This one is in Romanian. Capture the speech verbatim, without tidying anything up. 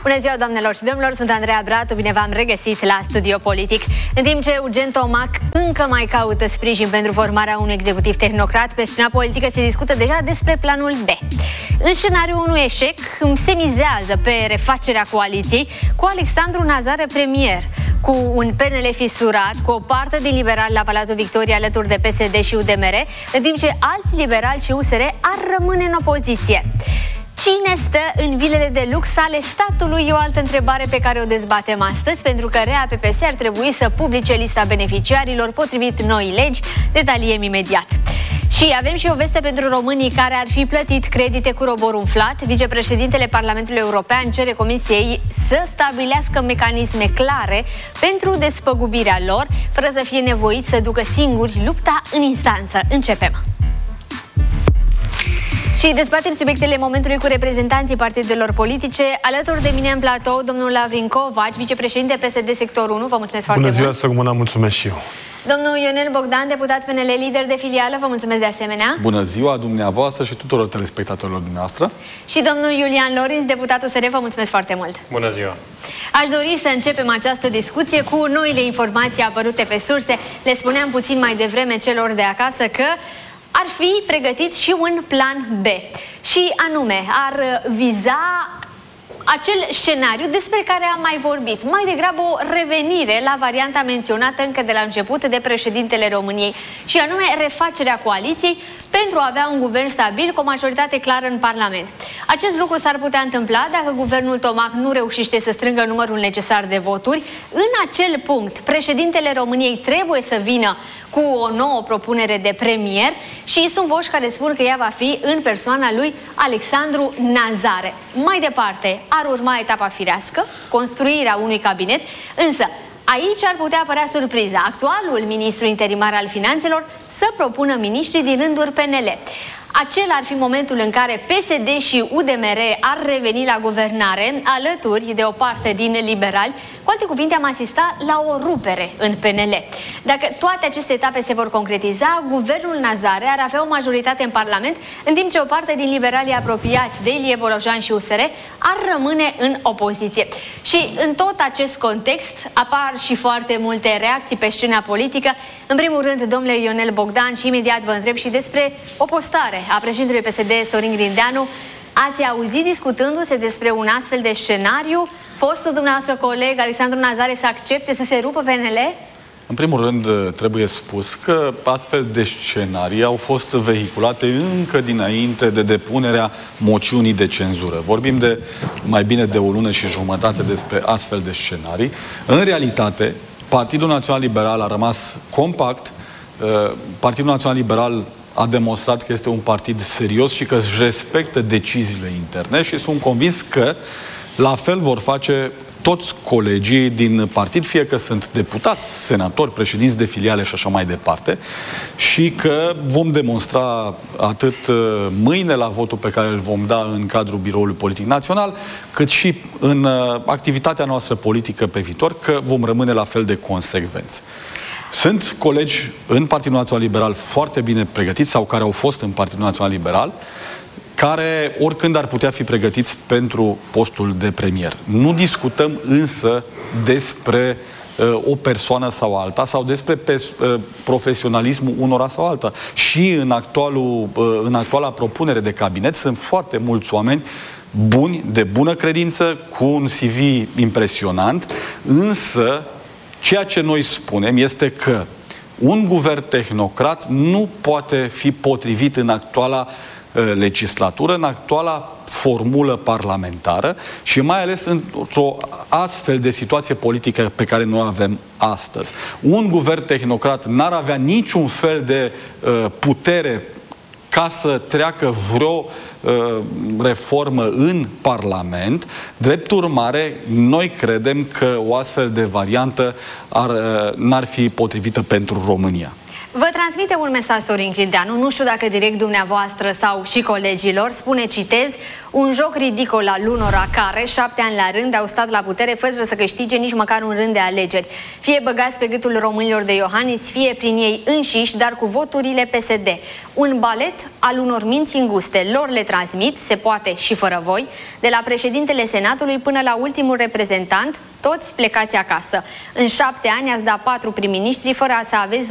Bună ziua, doamnelor și domnilor, sunt Andreea Bratu, bine v-am regăsit la Studio Politic. În timp ce Eugen Tomac încă mai caută sprijin pentru formarea unui executiv tehnocrat, pe scena politică se discută deja despre planul B. În scenariul unui eșec, se mizează pe refacerea coaliției cu Alexandru Nazare premier, cu un P N L fisurat, cu o parte din liberali la Palatul Victoriei alături de P S D și U D M R, în timp ce alți liberali și U S R ar rămâne în opoziție. Cine stă în vilele de lux ale statului? E o altă întrebare pe care o dezbatem astăzi, pentru că R A P P S ar trebui să publice lista beneficiarilor potrivit noii legi. Detaliem imediat. Și avem și o veste pentru românii care ar fi plătit credite cu robor umflat. Vicepreședintele Parlamentului European cere Comisiei să stabilească mecanisme clare pentru despăgubirea lor, fără să fie nevoiți să ducă singuri lupta în instanță. Începem! Și dezbatem subiectele momentului cu reprezentanții partidelor politice. Alături de mine în platou, domnul Lavrin Covaci, vicepreședinte P S D Sector unu. Vă mulțumesc foarte mult. Bună ziua, să rămână, mulțumesc și eu. Domnul Ionel Bogdan, deputat P N L, lider de filială, vă mulțumesc de asemenea. Bună ziua dumneavoastră și tuturor telespectatorilor dumneavoastră. Și domnul Iulian Lorinț, deputat U S R, vă mulțumesc foarte mult. Bună ziua. Aș dori să începem această discuție cu noile informații apărute pe surse. Le spuneam puțin mai devreme celor de acasă că ar fi pregătit și un plan B. Și anume, ar viza acel scenariu despre care am mai vorbit. Mai degrabă o revenire la varianta menționată încă de la început de președintele României. Și anume, refacerea coaliției pentru a avea un guvern stabil cu o majoritate clară în Parlament. Acest lucru s-ar putea întâmpla dacă guvernul Tomac nu reușește să strângă numărul necesar de voturi. În acel punct, președintele României trebuie să vină cu o nouă propunere de premier și sunt voci care spun că ea va fi în persoana lui Alexandru Nazare. Mai departe, ar urma etapa firească, construirea unui cabinet, însă aici ar putea apărea surpriza. Actualul ministru interimar al finanțelor să propună miniștri din rânduri P N L. Acela ar fi momentul în care P S D și U D M R ar reveni la guvernare, alături de o parte din liberali. Cu alte cuvinte, am asistat la o rupere în P N L. Dacă toate aceste etape se vor concretiza, guvernul Nazare ar avea o majoritate în Parlament, în timp ce o parte din liberalii apropiați de Ilie Bolojan și U S R ar rămâne în opoziție. Și în tot acest context apar și foarte multe reacții pe scena politică. În primul rând, domnule Ionel Bogdan, și imediat vă întreb și despre o postare a președintelui P S D, Sorin Grindeanu. Ați auzit discutându-se despre un astfel de scenariu? Fostul dumneavoastră coleg, Alexandru Nazare, să accepte să se rupă P N L? În primul rând, trebuie spus că astfel de scenarii au fost vehiculate încă dinainte de depunerea moțiunii de cenzură. Vorbim de mai bine de o lună și jumătate despre astfel de scenarii. În realitate, Partidul Național Liberal a rămas compact. Partidul Național Liberal a demonstrat că este un partid serios și că își respectă deciziile interne și sunt convins că la fel vor face toți colegii din partid, fie că sunt deputați, senatori, președinți de filiale și așa mai departe, și că vom demonstra atât mâine la votul pe care îl vom da în cadrul Biroului Politic Național, cât și în activitatea noastră politică pe viitor, că vom rămâne la fel de consecvenți. Sunt colegi în Partidul Național Liberal foarte bine pregătiți sau care au fost în Partidul Național Liberal, care oricând ar putea fi pregătiți pentru postul de premier. Nu discutăm însă despre uh, o persoană sau alta sau despre uh, profesionalismul unora sau alta. Și în, actualul, uh, în actuala propunere de cabinet sunt foarte mulți oameni buni, de bună credință, cu un C V impresionant, însă ceea ce noi spunem este că un guvern tehnocrat nu poate fi potrivit în actuala legislatură, în actuala formulă parlamentară și mai ales într-o astfel de situație politică pe care noi avem astăzi. Un guvern tehnocrat n-ar avea niciun fel de uh, putere ca să treacă vreo uh, reformă în Parlament. Drept urmare, noi credem că o astfel de variantă ar, uh, n-ar fi potrivită pentru România. Vă transmite un mesaj Sorin Childeanu, nu știu dacă direct dumneavoastră sau și colegilor, spune, citez, un joc ridicol al unora care, șapte ani la rând, au stat la putere fără să câștige nici măcar un rând de alegeri. Fie băgați pe gâtul românilor de Iohannis, fie prin ei înșiși, dar cu voturile P S D. Un balet al unor minți înguste, lor le transmit, se poate și fără voi, de la președintele Senatului până la ultimul reprezentant, toți plecați acasă. În șapte ani ați dat patru prim-ministri fără să aveți